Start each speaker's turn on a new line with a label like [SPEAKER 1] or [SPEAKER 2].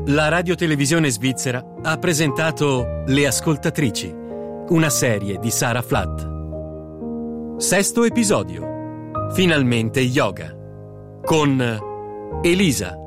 [SPEAKER 1] La radiotelevisione svizzera ha presentato Le Ascoltatrici, una serie di Sara Flatt. 6° episodio. Finalmente yoga. Con Elisa.